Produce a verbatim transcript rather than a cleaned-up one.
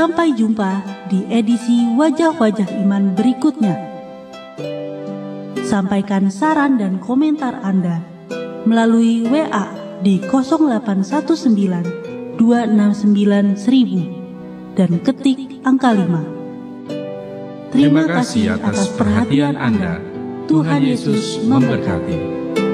Sampai jumpa di edisi Wajah-Wajah Iman berikutnya. Sampaikan saran dan komentar Anda melalui W A di nol delapan satu sembilan dua enam sembilan seribu dan ketik angka lima. Terima kasih atas perhatian Anda. Tuhan Yesus memberkati.